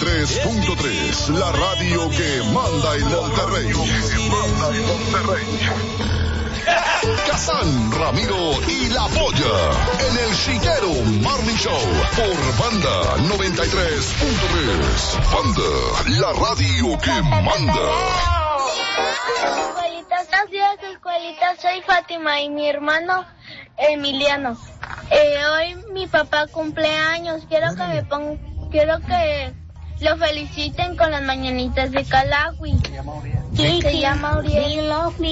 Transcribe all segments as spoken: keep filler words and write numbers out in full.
tres punto tres, la radio que manda en Monterrey. Que manda en Monterrey. Kazán, Ramiro y La Polla en el Chiquero Morning Show por Banda noventa y tres punto tres. Banda, la radio que manda. Escuelita, buenos días, escuelita. Soy Fátima y mi hermano Emiliano. Eh, hoy mi papá cumple años. Quiero que me pongan, quiero que lo feliciten con las mañanitas de Calagüi. Sí, se llama Uriel.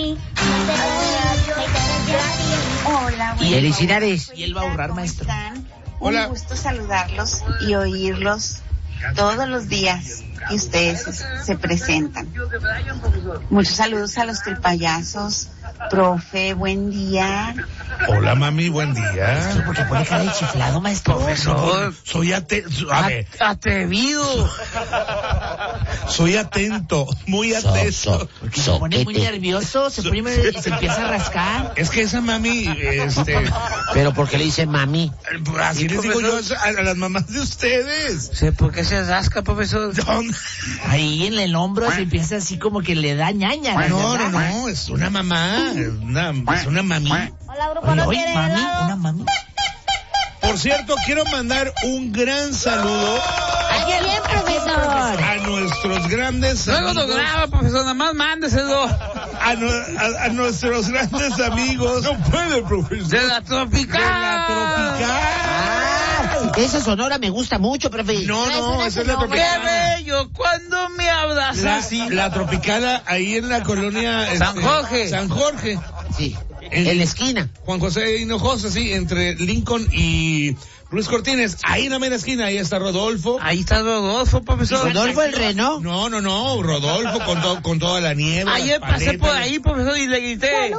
Hola, y felicidades. Y él va a ahorrar, maestro. ¿Están? Hola. Un gusto saludarlos y oírlos todos los días que ustedes se presentan. Muchos saludos a los tripayazos. Profe, buen día. Hola, mami, buen día. ¿Por qué pone cara de chiflado, maestro? Profesor, soy atento. A ver. Atrevido. Soy atento, muy atento. Porque se pone muy nervioso, se, pone, se empieza a rascar. Es que esa mami, este... ¿Pero por qué le dice mami? Así Sí, les digo profesor. yo a, a las mamás de ustedes. Sí, ¿por qué se rasca, profesor? ¿Dónde? Ahí en el hombro se empieza así como que le da ñaña. No, no, no, es una mamá, es una, es una mami. Hola, grupo, ¿no Oye, quiere mami, helado? una mami. Por cierto, quiero mandar un gran saludo ¿A quién, profesor? a nuestros grandes Luego amigos. lo graba, profesor, nada más mándeselo. A, no- a, a nuestros grandes amigos. No puede, profesor. De la tropical. De la tropical. Ah, esa sonora me gusta mucho, profe. No, no, esa es la ¡Qué tropicana. bello! Cuando me abrazas La, así. la tropicana ahí en la colonia San este, Jorge. San Jorge. Sí, En- en la esquina. Juan José Hinojosa, sí, entre Lincoln y Luis Cortines. Ahí en la mera esquina, ahí está Rodolfo. Ahí está Rodolfo, profesor. Rodolfo el Reno. No, no, no, Rodolfo con, to- con toda la nieve. Ayer las pasé paletas. por ahí, profesor, y le grité.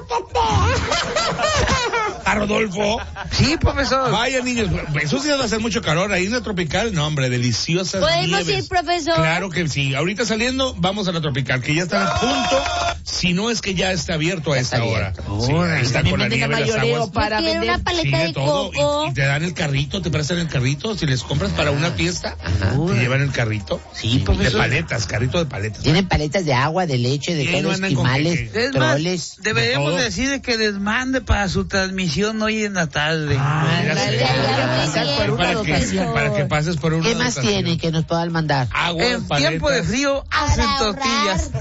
A Rodolfo. Sí, profesor. Vaya, niños, eso sí va a hacer mucho calor. Ahí en la tropical, no, hombre, deliciosas ¿Podemos nieves. ir, profesor? Claro que sí. Ahorita saliendo, vamos a la tropical, que ya está a punto, si no es que ya está abierto a esta está hora. abierto. Sí, ahí está También con la venden nieve, a las mayoreo aguas. para Quiero vender. una paleta Sí, de de todo. coco. Y, y te dan el carrito, te prestan el carrito. Si les compras para una fiesta, Ajá. te llevan el carrito. Sí, De profesor. paletas, carrito de paletas. Tienen paletas de agua, de leche, de Sí, todo, no andan con esquimales, que- Es más, troles. deberíamos de todo. decir que les mande para su transmisión hoy en la tarde. Ah, Mira, dale, sí. dale, Ya, dale, ya, pasar ya, por ya. una para, que, dotación. para que pases por una ¿Qué más dotación. tienen que nos puedan mandar? Agua, En paletas. tiempo de frío hacen Para tortillas.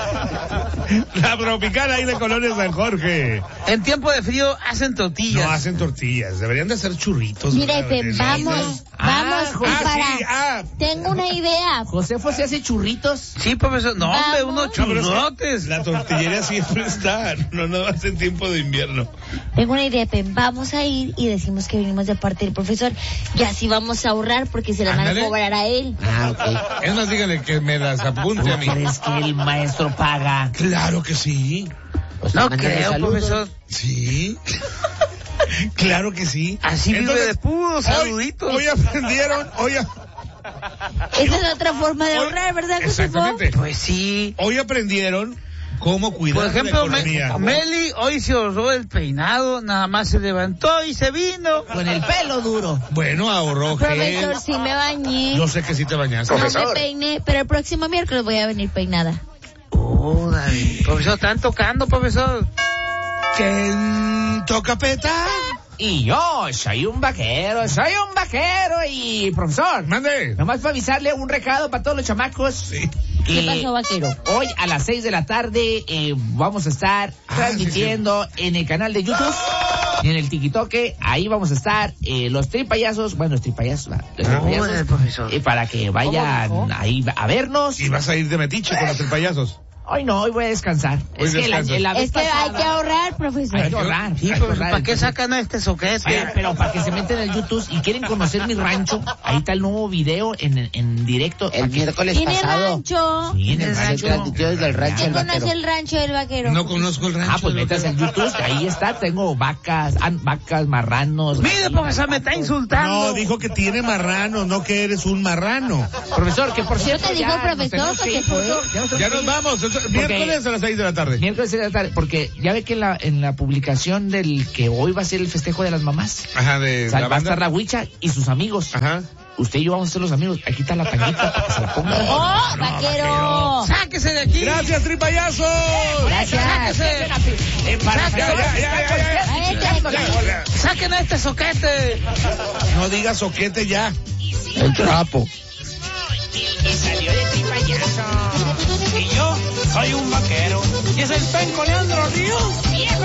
La tropical ahí de Colonia San Jorge. En tiempo de frío hacen tortillas. No hacen tortillas, deberían de hacer churritos. Mire, ¿verdad? Pe, De- vamos, Ah, vamos, José. Ah, para. sí, ah. Tengo una idea. Josefo se hace churritos. Sí, profesor. No, hombre, Vamos. unos No, pero es que churrotes. la tortillería siempre está, no, no hace en tiempo de invierno. Tengo una idea, Pe. Vamos a ir y decimos que venimos de parte del profesor. Y así vamos a ahorrar porque se la van a Ándale. cobrar a él. Ah, ok. Es más, díganle que me las apunte a mí. ¿Crees que el maestro paga? Claro que sí, Pues No mándale creo, saludos. profesor. sí. Claro que sí. Así vive Entonces, de puros hoy, saluditos. hoy aprendieron, hoy, a- Esa es otra forma de hoy- ahorrar, ¿verdad, Josefo? Exactamente. Pues sí. Hoy aprendieron cómo cuidar Por ejemplo, la Me- economía. Meli hoy se ahorró el peinado, nada más se levantó y se vino. Con el pelo duro. Bueno, ahorró gel. Profesor, sí me bañé. Yo sé que sí te bañaste. No me peiné, pero el próximo miércoles voy a venir peinada. Oh, David. Profesor, ¿están tocando, profesor? ¿Quién toca peta? Y yo soy un vaquero, soy un vaquero y profesor, Mande. nomás para avisarle un recado para todos los chamacos. Sí. ¿Qué que pasó, vaquero? Hoy a las seis de la tarde eh, vamos a estar Ah, transmitiendo en el canal de YouTube y en el TikTok. Ahí vamos a estar eh, los tripayazos, bueno, los tripayazos, va, los Ah, tripayazos, bueno, profesor. eh, para que vayan ¿Cómo dijo? ahí a vernos. Y vas a ir de metiche con los payasos. Hoy no, hoy voy a descansar. Hoy es que la, descansas. la vez Es que hay pasada- que ahorrar, profesor. Hay que ahorrar. Sí, hay que profesor, ahorrar, ¿para qué entonces- sacan a este soquete? Oye, pero para que se meten en el YouTube y quieren conocer mi rancho, ahí está el nuevo video en, en directo. El miércoles ¿Tiene pasado rancho? Sí, en el ¿Tiene rancho. se transmitió desde el rancho ¿Quién del conoce vaquero. el rancho del vaquero? No conozco el rancho. Ah, pues del métase en vaquero. YouTube, ahí está, tengo vacas, an- vacas, marranos. Mire, gallinas, profesor, me está patos. insultando. No, dijo que tiene marrano, no que eres un marrano. Profesor, que por cierto te dijo ya profesor, nos tenemos que ir, porque- ¿eh? Ya nos, Ya tenemos nos que ir. vamos. Entonces, miércoles a las seis de la tarde. Miércoles seis de la tarde, porque ya ve que en la, en la publicación del que hoy va a ser el festejo de las mamás, Ajá, de sal- la va a banda. estar la Huicha y sus amigos. Ajá. usted y yo vamos a ser los amigos. Aquí está la tanguita para que se la ponga. ¡Oh, vaquero! ¡Sáquese de aquí! Gracias, tripayasos. Gracias. ¡Sáquese! Eh, para- Ya, ya, ya, ya, ya, ya. Ya, ¡Saquen a este soquete! no digas soquete ya. El trapo. Y salió de tripayaso. Y yo soy un vaquero. Y es el penco Leandro Ríos. ¡Viejo!